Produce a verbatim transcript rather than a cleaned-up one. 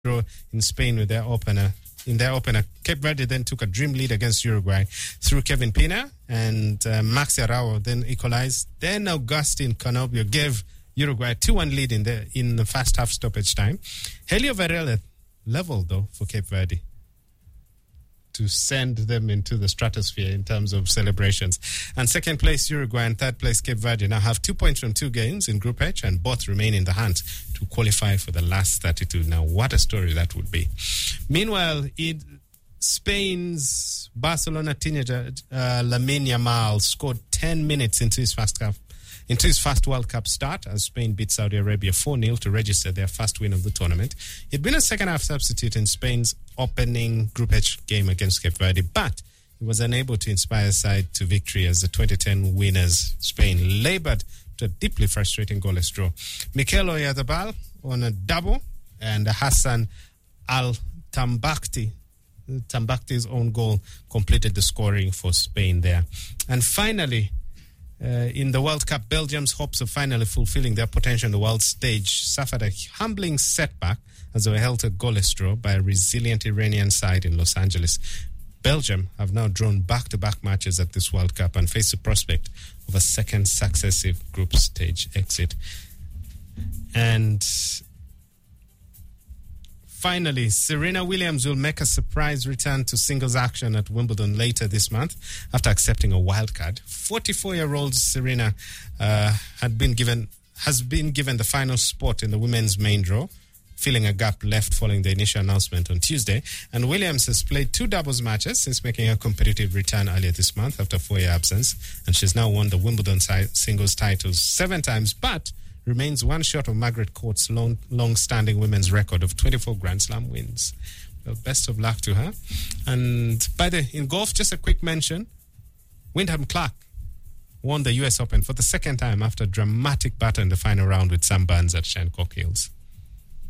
draw in Spain with their opener. In their opener, Cape Verde then took a dream lead against Uruguay through Kevin Pina, and uh, Maxi Araujo then equalized. Then Augustin Canobio gave Uruguay a two one lead in the in the first half stoppage time. Helio Varela leveled, though, for Cape Verde to send them into the stratosphere in terms of celebrations. And second place, Uruguay, and third place, Cape Verde, now have two points from two games in Group H, and both remain in the hunt to qualify for the last thirty-two. Now, what a story that would be. Meanwhile, in Spain's Barcelona teenager, uh, Lamine Yamal, scored ten minutes into his first half. Into his first World Cup start, as Spain beat Saudi Arabia four nil to register their first win of the tournament. He'd been a second-half substitute in Spain's opening Group H game against Cape Verde, but he was unable to inspire his side to victory as the twenty ten winners, Spain, laboured to a deeply frustrating goalless draw. Mikel Oyarzabal on a double, and Hassan Al-Tambakti, Tambakti's own goal, completed the scoring for Spain there. And finally, Uh, in the World Cup, Belgium's hopes of finally fulfilling their potential on the world stage suffered a humbling setback as they were held to a goalless draw by a resilient Iranian side in Los Angeles. Belgium have now drawn back-to-back matches at this World Cup and face the prospect of a second successive group stage exit. And finally, Serena Williams will make a surprise return to singles action at Wimbledon later this month after accepting a wild card. forty-four-year-old Serena uh, had been given has been given the final spot in the women's main draw, filling a gap left following the initial announcement on Tuesday. And Williams has played two doubles matches since making her competitive return earlier this month after a four-year absence, and she's now won the Wimbledon singles titles seven times, but remains one short of Margaret Court's long, long-standing women's record of twenty-four Grand Slam wins. Well, best of luck to her. And by the in golf, just a quick mention, Wyndham Clark won the U S Open for the second time after a dramatic battle in the final round with Sam Burns at Shancock Hills.